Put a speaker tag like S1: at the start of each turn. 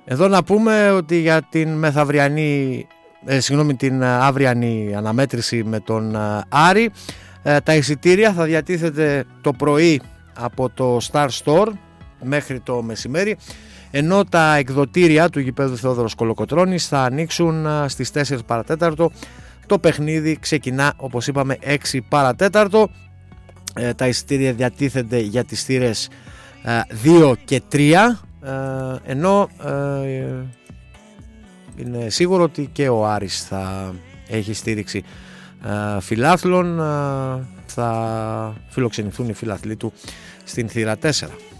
S1: Εδώ να πούμε ότι για την την αύριανη αναμέτρηση με τον Άρη, τα εισιτήρια θα διατίθεται το πρωί από το Star Store μέχρι το μεσημέρι, ενώ τα εκδοτήρια του γηπέδου Θεόδωρος Κολοκοτρώνης θα ανοίξουν στις 4 παρατέταρτο. Το παιχνίδι ξεκινά, όπως είπαμε, 6 παρατέταρτο. Τα εισιτήρια διατίθενται για τις θύρες 2 και 3, ενώ είναι σίγουρο ότι και ο Άρης θα έχει στήριξη φιλάθλων, θα φιλοξενηθούν οι φιλαθλοί του στην θύρα 4.